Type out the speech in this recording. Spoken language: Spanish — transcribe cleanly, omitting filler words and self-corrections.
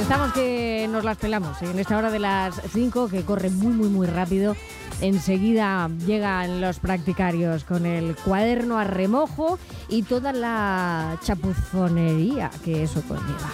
Estamos que nos las pelamos en esta hora de las 5, que corre muy, muy, muy rápido. Enseguida llegan los practicarios con el cuaderno a remojo y toda la chapuzonería que eso conlleva.